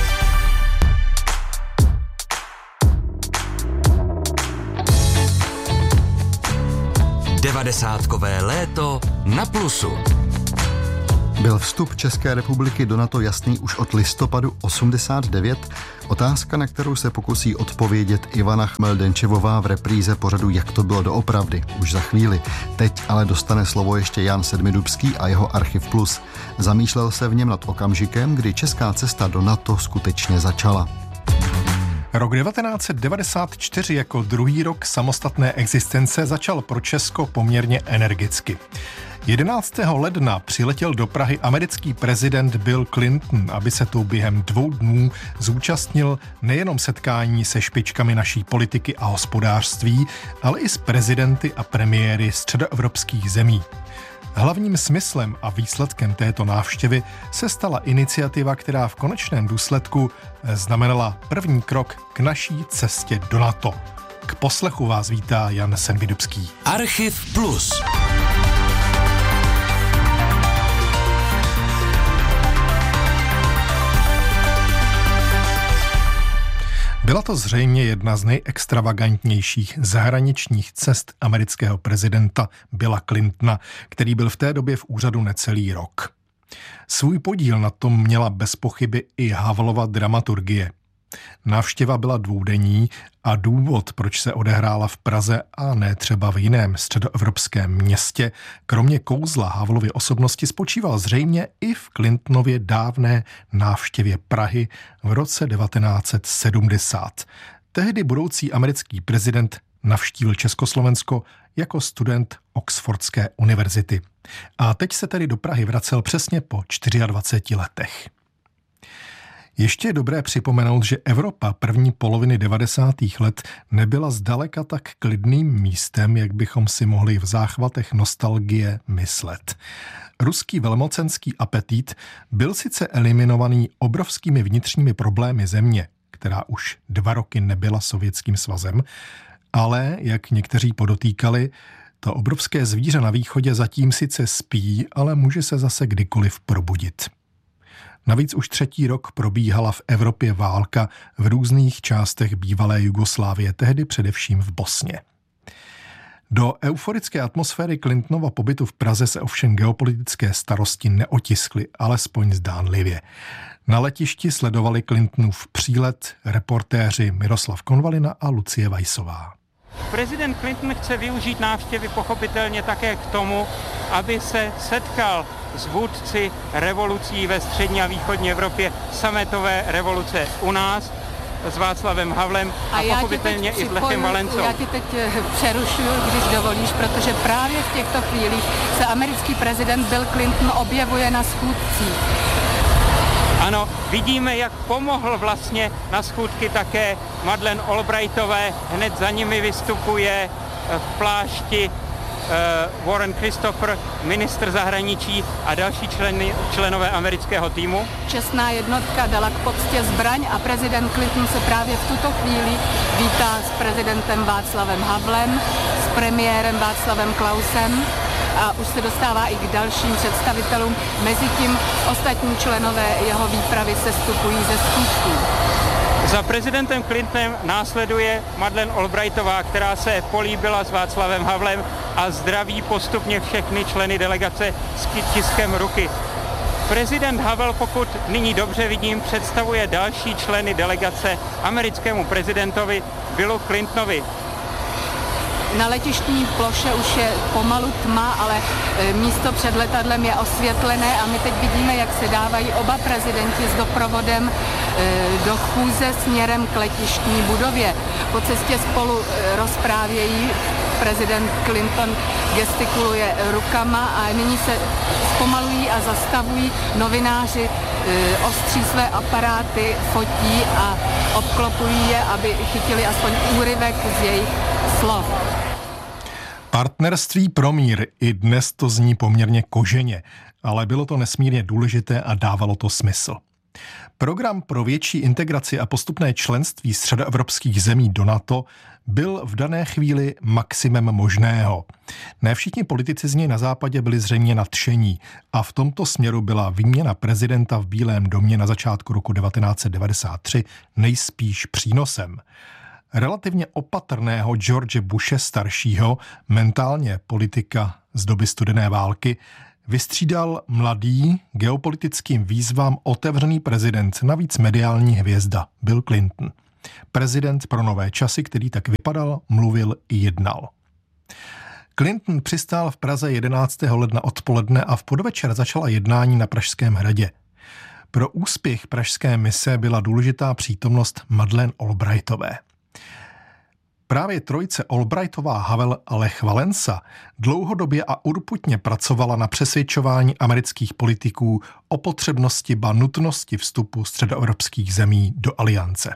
Devadesátkové léto na Plusu. Byl vstup České republiky do NATO jasný už od listopadu 89? Otázka, na kterou se pokusí odpovědět Ivana Chmeldenčevová v repríze pořadu Jak to bylo doopravdy. Už za chvíli. Teď ale dostane slovo ještě Jan Sedmidubský a jeho Archiv Plus. Zamýšlel se v něm nad okamžikem, kdy česká cesta do NATO skutečně začala. Rok 1994 jako druhý rok samostatné existence začal pro Česko poměrně energicky. 11. ledna přiletěl do Prahy americký prezident Bill Clinton, aby se tu během 2 dnů zúčastnil nejenom setkání se špičkami naší politiky a hospodářství, ale i s prezidenty a premiéry středoevropských zemí. Hlavním smyslem a výsledkem této návštěvy se stala iniciativa, která v konečném důsledku znamenala první krok k naší cestě do NATO. K poslechu vás vítá Jan Sedmidubský. Archiv Plus. Byla to zřejmě jedna z nejextravagantnějších zahraničních cest amerického prezidenta Billa Clintona, který byl v té době v úřadu necelý rok. Svůj podíl na tom měla bez pochyby i Havlova dramaturgie. Návštěva byla 2denní a důvod, proč se odehrála v Praze a ne třeba v jiném středoevropském městě, kromě kouzla Havlovy osobnosti spočíval zřejmě i v Clintonově dávné návštěvě Prahy v roce 1970. Tehdy budoucí americký prezident navštívil Československo jako student Oxfordské univerzity. A teď se tedy do Prahy vracel přesně po 24 letech. Ještě je dobré připomenout, že Evropa první poloviny 90. let nebyla zdaleka tak klidným místem, jak bychom si mohli v záchvatech nostalgie myslet. Ruský velmocenský apetit byl sice eliminovaný obrovskými vnitřními problémy země, která už 2 roky nebyla Sovětským svazem, ale, jak někteří podotýkali, to obrovské zvíře na východě zatím sice spí, ale může se zase kdykoliv probudit. Navíc už 3. rok probíhala v Evropě válka v různých částech bývalé Jugoslávie, tehdy především v Bosně. Do euforické atmosféry Clintonova pobytu v Praze se ovšem geopolitické starosti neotiskly, alespoň zdánlivě. Na letišti sledovali Clintonův přílet reportéři Miroslav Konvalina a Lucie Vajsová. Prezident Clinton chce využít návštěvy pochopitelně také k tomu, aby se setkal s vůdci revolucí ve střední a východní Evropě, sametové revoluce u nás, s Václavem Havlem a pochopitelně i s Lechem Valencou. Já ti teď přerušuju, když dovolíš, protože právě v těchto chvílích se americký prezident Bill Clinton objevuje na schůdcích. Ano, vidíme, jak pomohl vlastně na schůdky také Madeleine Albrightové, hned za nimi vystupuje v plášti Warren Christopher, ministr zahraničí a další členové amerického týmu. Čestná jednotka dala k poctě zbraň a prezident Clinton se právě v tuto chvíli vítá s prezidentem Václavem Havlem, s premiérem Václavem Klausem a už se dostává i k dalším představitelům. Mezitím ostatní členové jeho výpravy sestupují ze schůdků. Za prezidentem Clintonem následuje Madeleine Albrightová, která se políbila s Václavem Havlem a zdraví postupně všechny členy delegace s tiskem ruky. Prezident Havel, pokud nyní dobře vidím, představuje další členy delegace americkému prezidentovi Billu Clintonovi. Na letištní ploše už je pomalu tma, ale místo před letadlem je osvětlené a my teď vidíme, jak se dávají oba prezidenti s doprovodem do chůze směrem k letištní budově. Po cestě spolu rozprávějí, prezident Clinton gestikuluje rukama a nyní se zpomalují a zastavují. Novináři ostří své aparáty, fotí a obklopují je, aby chytili aspoň úryvek z jejich slov. Partnerství pro mír, i dnes to zní poměrně koženě, ale bylo to nesmírně důležité a dávalo to smysl. Program pro větší integraci a postupné členství středoevropských zemí do NATO byl v dané chvíli maximem možného. Ne všichni politici z něj na západě byli zřejmě nadšení a v tomto směru byla výměna prezidenta v Bílém domě na začátku roku 1993 nejspíš přínosem. Relativně opatrného George Bushe staršího, mentálně politika z doby studené války, vystřídal mladý, geopolitickým výzvám otevřený prezident, navíc mediální hvězda, Bill Clinton. Prezident pro nové časy, který tak vypadal, mluvil i jednal. Clinton přistál v Praze 11. ledna odpoledne a v podvečer začala jednání na Pražském hradě. Pro úspěch pražské mise byla důležitá přítomnost Madeleine Albrightové. Právě trojice Albrightová, Havel a Lech Wałęsa dlouhodobě a urputně pracovala na přesvědčování amerických politiků o potřebnosti ba nutnosti vstupu středoevropských zemí do aliance.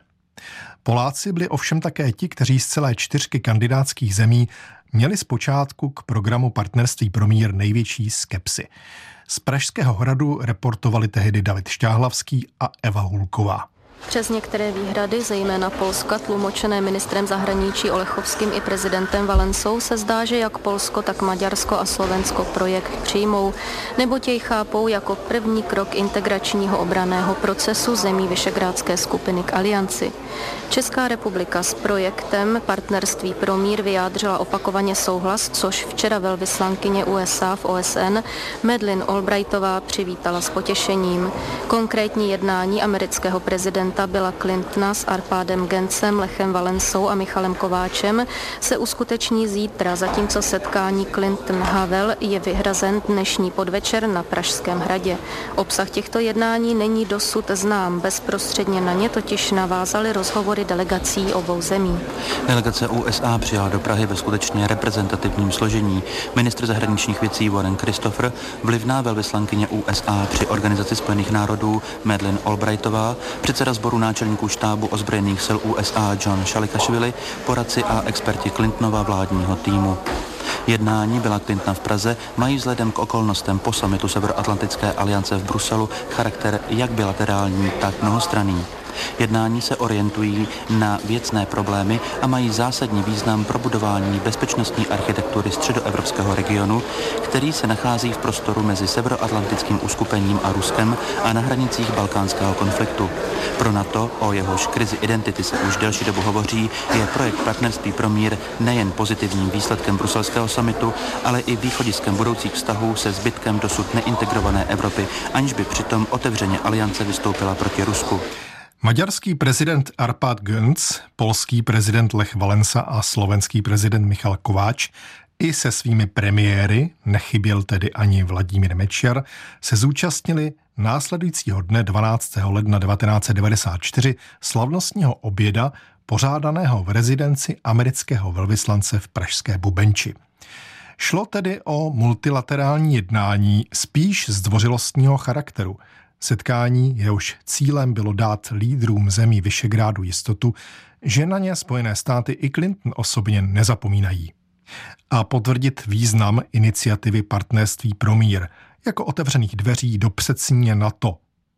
Poláci byli ovšem také ti, kteří z celé 4 kandidátských zemí měli zpočátku k programu Partnerství pro mír největší skepsy. Z Pražského hradu reportovali tehdy David Šťáhlavský a Eva Hulková. Přes některé výhrady, zejména Polska, tlumočené ministrem zahraničí Olechovským i prezidentem Wałęsou, se zdá, že jak Polsko, tak Maďarsko a Slovensko projekt přijmou, neboť jej chápou jako první krok integračního obranného procesu zemí Visegrádské skupiny k alianci. Česká republika s projektem Partnerství pro mír vyjádřila opakovaně souhlas, což včera velvyslankyně USA v OSN Madeleine Albrightová přivítala s potěšením. Konkrétní jednání amerického prezidenta Billa Clintona s Arpádem Gencem, Lechem Wałęsou a Michalem Kováčem se uskuteční zítra, zatímco setkání Clinton-Havel je vyhrazen dnešní podvečer na Pražském hradě. Obsah těchto jednání není dosud znám, bezprostředně na ně totiž navázaly rozhovory delegací obou zemí. Delegace USA přijala do Prahy ve skutečně reprezentativním složení. Ministr zahraničních věcí Warren Christopher, vlivná velvyslankyně USA při Organizaci spojených národů Madeleine Albrightová, předseda sboru náčelníků štábu ozbrojených sil USA John Šalikašvili, poradci a experti Clintonova vládního týmu. Jednání Billa Clintona v Praze mají vzhledem k okolnostem po summitu Severoatlantické aliance v Bruselu charakter jak bilaterální, tak mnohostranný. Jednání se orientují na věcné problémy a mají zásadní význam pro budování bezpečnostní architektury středoevropského regionu, který se nachází v prostoru mezi severoatlantickým uskupením a Ruskem a na hranicích balkánského konfliktu. Pro NATO, o jehož krizi identity se už delší dobu hovoří, je projekt Partnerství pro mír nejen pozitivním výsledkem bruselského summitu, ale i východiskem budoucích vztahů se zbytkem dosud neintegrované Evropy, aniž by přitom otevřeně aliance vystoupila proti Rusku. Maďarský prezident Arpád Gönc, polský prezident Lech Wałęsa a slovenský prezident Michal Kováč i se svými premiéry, nechyběl tedy ani Vladimír Mečiar, se zúčastnili následujícího dne 12. ledna 1994 slavnostního oběda pořádaného v rezidenci amerického velvyslance v pražské Bubenči. Šlo tedy o multilaterální jednání spíš zdvořilostního charakteru. Setkání, jehož cílem bylo dát lídrům zemí Visegrádu jistotu, že na ně Spojené státy i Clinton osobně nezapomínají. A potvrdit význam iniciativy Partnerství pro mír jako otevřených dveří do předsíně NATO.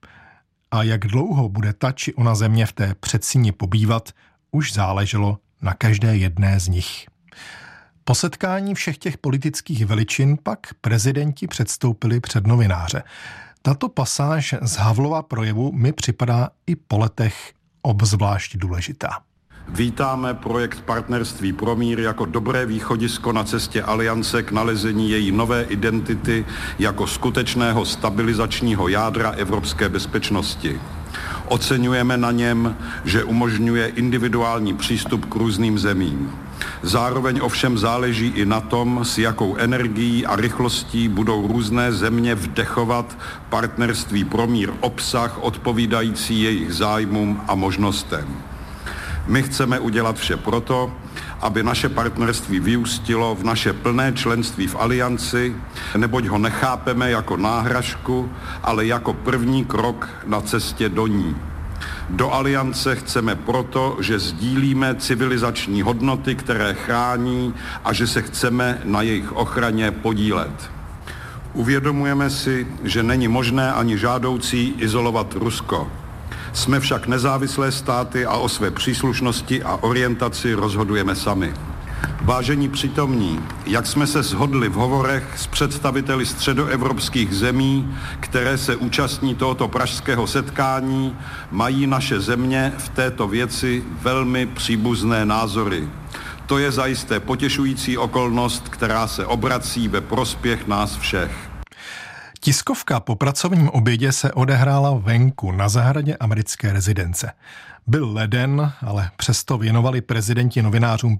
A jak dlouho bude ta či ona země v té předsíni pobývat, už záleželo na každé jedné z nich. Po setkání všech těch politických veličin pak prezidenti předstoupili před novináře. Tato pasáž z Havlova projevu mi připadá i po letech obzvlášť důležitá. Vítáme projekt Partnerství pro mír jako dobré východisko na cestě aliance k nalezení její nové identity jako skutečného stabilizačního jádra evropské bezpečnosti. Oceňujeme na něm, že umožňuje individuální přístup k různým zemím. Zároveň ovšem záleží i na tom, s jakou energií a rychlostí budou různé země vdechovat Partnerství pro mír obsah odpovídající jejich zájmům a možnostem. My chceme udělat vše proto, aby naše partnerství vyústilo v naše plné členství v alianci, neboť ho nechápeme jako náhražku, ale jako první krok na cestě do ní. Do aliance chceme proto, že sdílíme civilizační hodnoty, které chrání a že se chceme na jejich ochraně podílet. Uvědomujeme si, že není možné ani žádoucí izolovat Rusko. Jsme však nezávislé státy a o své příslušnosti a orientaci rozhodujeme sami. Vážení přítomní, jak jsme se shodli v hovorech s představiteli středoevropských zemí, které se účastní tohoto pražského setkání, mají naše země v této věci velmi příbuzné názory. To je zajisté potěšující okolnost, která se obrací ve prospěch nás všech. Tiskovka po pracovním obědě se odehrála venku na zahradě americké rezidence. Byl leden, ale přesto věnovali prezidenti novinářům